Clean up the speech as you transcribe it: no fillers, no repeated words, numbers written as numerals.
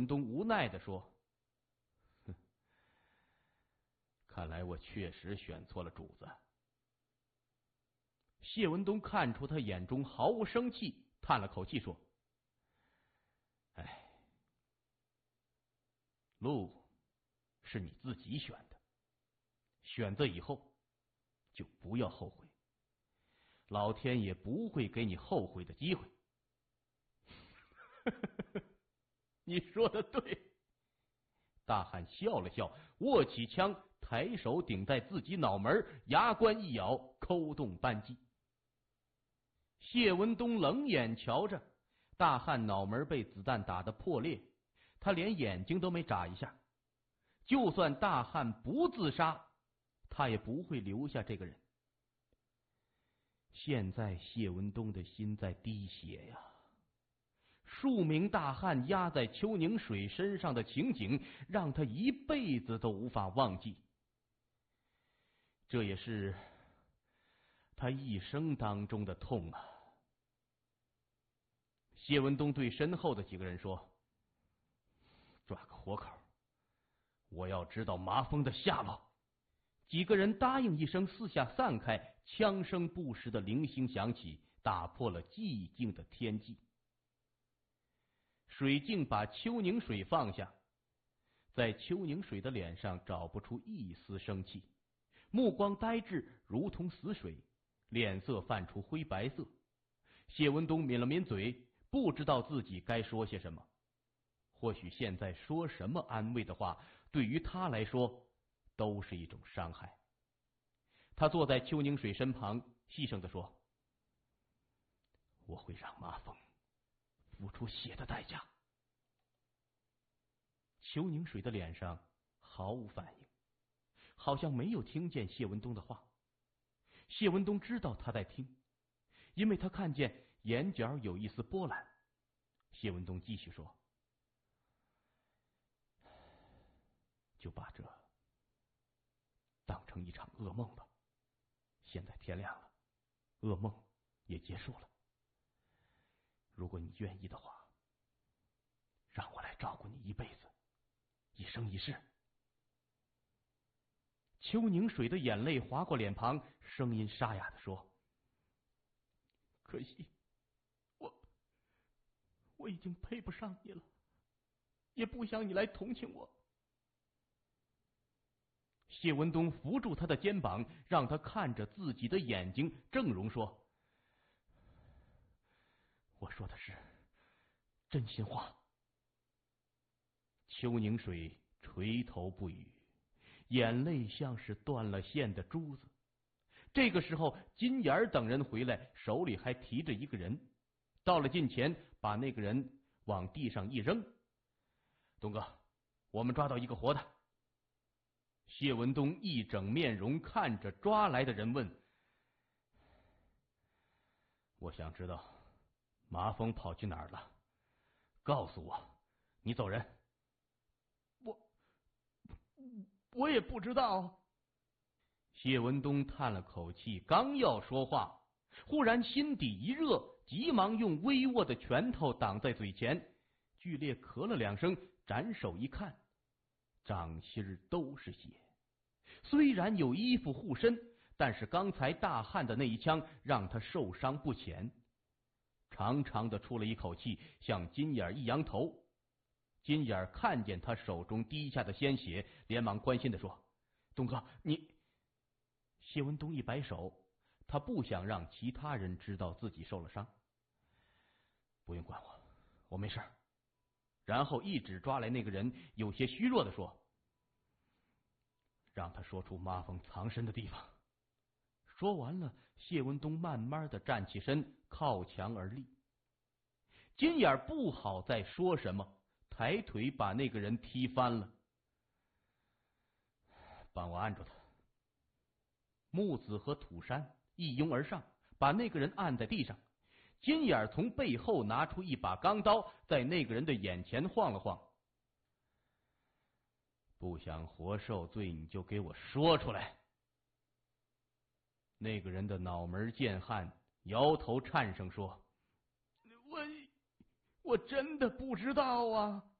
文东无奈地说：“哼，看来我确实选错了主子。”谢文东看出他眼中毫无生气，叹了口气说：“哎，路是你自己选的，选择以后就不要后悔，老天也不会给你后悔的机会。”你说的对。大汉笑了笑，握起枪，抬手顶在自己脑门，牙关一咬，扣动扳机。谢文东冷眼瞧着大汉脑门被子弹打得破裂，他连眼睛都没眨一下。就算大汉不自杀，他也不会留下这个人。现在谢文东的心在滴血呀。数名大汉压在邱宁水身上的情景，让他一辈子都无法忘记。这也是他一生当中的痛啊。谢文东对身后的几个人说：“抓个活口，我要知道麻风的下落。”几个人答应一声，四下散开，枪声不时的零星响起，打破了寂静的天际。水镜把邱宁水放下，在邱宁水的脸上找不出一丝生气，目光呆滞，如同死水，脸色泛出灰白色。谢文东抿了抿嘴，不知道自己该说些什么。或许现在说什么安慰的话，对于他来说都是一种伤害。他坐在邱宁水身旁，细声地说：“我会让麻风付出血的代价。”邱宁水的脸上毫无反应，好像没有听见谢文东的话。谢文东知道他在听，因为他看见眼角有一丝波澜。谢文东继续说：“就把这当成一场噩梦吧。现在天亮了，噩梦也结束了。如果你愿意的话，让我来照顾你一辈子，一生一世。”邱宁水的眼泪划过脸庞，声音沙哑地说：“可惜，我已经配不上你了，也不想你来同情我。”谢文东扶住他的肩膀，让他看着自己的眼睛，郑容说：“我说的是真心话。”邱宁水垂头不语，眼泪像是断了线的珠子。这个时候，金眼等人回来，手里还提着一个人。到了近前，把那个人往地上一扔：“东哥，我们抓到一个活的。”谢文东一整面容看着抓来的人问：“我想知道麻风跑去哪儿了，告诉我，你走人。”我也不知道。谢文东叹了口气，刚要说话，忽然心底一热，急忙用微握的拳头挡在嘴前，剧烈咳了两声，展手一看，掌心都是血。虽然有衣服护身，但是刚才大汉的那一枪让他受伤不浅。长长的出了一口气，向金眼一扬头。金眼看见他手中滴下的鲜血，连忙关心地说：“东哥，你……”谢文东一摆手，他不想让其他人知道自己受了伤。“不用管我，我没事。”然后一指抓来那个人，有些虚弱地说：“让他说出麻风藏身的地方。”说完了，谢文东慢慢的站起身，靠墙而立。金眼不好再说什么，抬腿把那个人踢翻了。“帮我按住他。”木子和土山一拥而上，把那个人按在地上。金眼从背后拿出一把钢刀，在那个人的眼前晃了晃。“不想活受罪，你就给我说出来。”那个人的脑门见汗，摇头颤声说：“我真的不知道啊。”